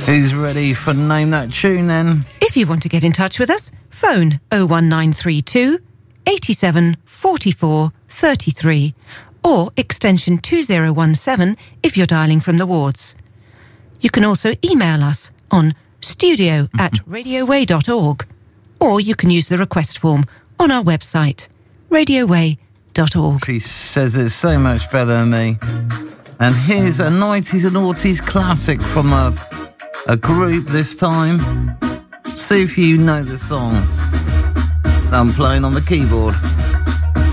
Who's ready for Name That Tune then? If you want to get in touch with us, phone 01932 87 44 33 or extension 2017 if you're dialing from the wards. You can also email us on studio@radioway.org, or you can use the request form on our website, radioway.org. She says it's so much better than me. And here's a 90s and noughties classic from a group this time. See if you know the song that I'm playing on the keyboard.